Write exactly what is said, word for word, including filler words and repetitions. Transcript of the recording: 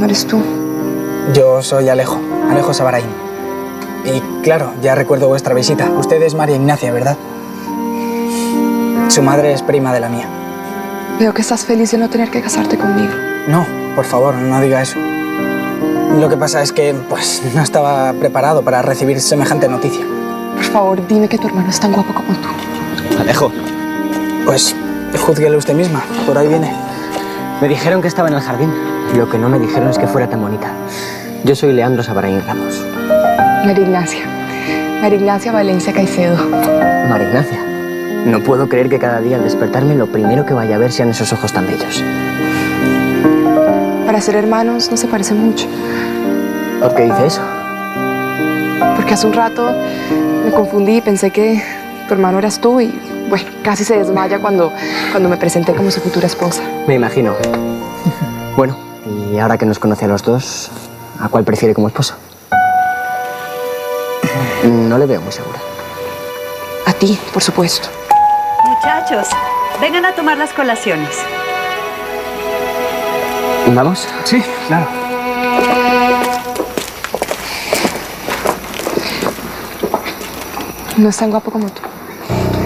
no eres tú. Yo soy Alejo, Alejo Sabarain. Y claro, ya recuerdo vuestra visita. Usted es María Ignacia, ¿verdad? Su madre es prima de la mía. Veo que estás feliz de no tener que casarte conmigo. No, por favor, no diga eso. Lo que pasa es que, pues, no estaba preparado para recibir semejante noticia. Por favor, dime que tu hermano es tan guapo como tú. Alejo. Pues, júzguelo usted misma. Por ahí viene. Me dijeron que estaba en el jardín. Lo que no me dijeron es que fuera tan bonita. Yo soy Leandro Sabarain Ramos. María Ignacia. María Ignacia Valencia Caicedo. María Ignacia. No puedo creer que cada día al despertarme lo primero que vaya a ver sean esos ojos tan bellos. Para ser hermanos no se parecen mucho. ¿Por qué dice eso? Porque hace un rato me confundí y pensé que tu hermano eras tú y, bueno, casi se desmaya cuando, cuando me presenté como su futura esposa. Me imagino. Bueno, y ahora que nos conoce a los dos, ¿a cuál prefiere como esposo? No le veo muy segura. A ti, por supuesto. Muchachos, vengan a tomar las colaciones. ¿Vamos? Sí, claro. No es tan guapo como tú.